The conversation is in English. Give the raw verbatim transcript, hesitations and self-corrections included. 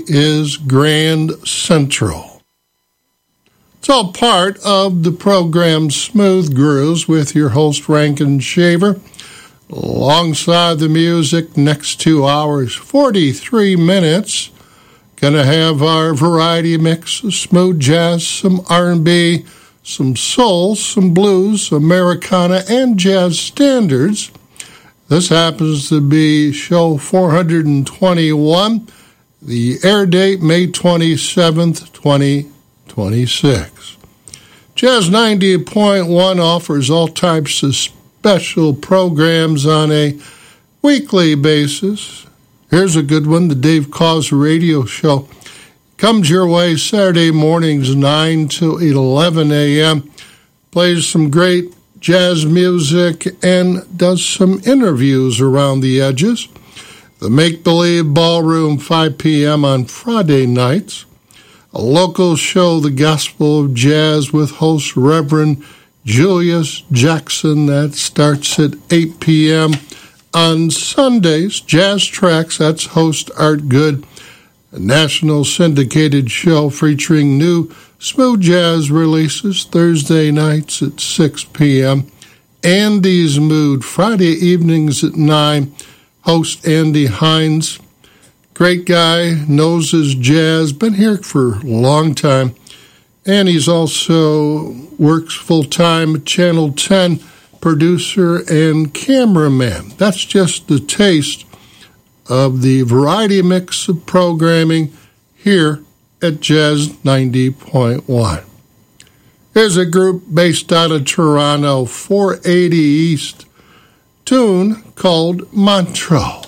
is Grand Central. It's all part of the program Smooth Grooves with your host Rankin Shaver. Alongside the music, next two hours, forty-three minutes. Gonna have our variety mix of smooth jazz, some R and B, some soul, some blues, Americana, and jazz standards. This happens to be show four hundred twenty-one. The air date, May twenty-seventh, twenty twenty-six. Jazz ninety point one offers all types of special programs on a weekly basis. Here's a good one, the Dave Cause Radio Show. Comes your way Saturday mornings, nine to eleven a.m. Plays some great jazz music and does some interviews around the edges. The Make Believe Ballroom, five p.m. on Friday nights. A local show, The Gospel of Jazz, with host Reverend Julius Jackson. That starts at eight p.m. on Sundays. Jazz Tracks, that's host Art Good. A national syndicated show featuring new smooth jazz releases Thursday nights at six p.m. Andy's Mood, Friday evenings at nine. Host Andy Hines, great guy, knows his jazz, been here for a long time, and he's also works full-time at Channel ten, producer and cameraman. That's just a taste of the variety mix of programming here at Jazz ninety point one. Here's a group based out of Toronto, four eighty East, tune called Montreux.